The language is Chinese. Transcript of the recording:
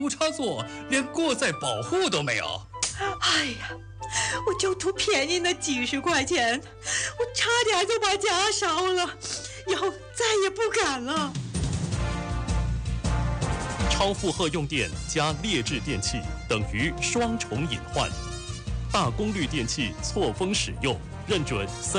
无插座，连过载保护都没有。 哎呀，我就图便宜那几十块钱，我差点就把家烧了，以后再也不敢了。 超负荷用电加劣质电器等于双重隐患。大功率电器错峰使用，认准3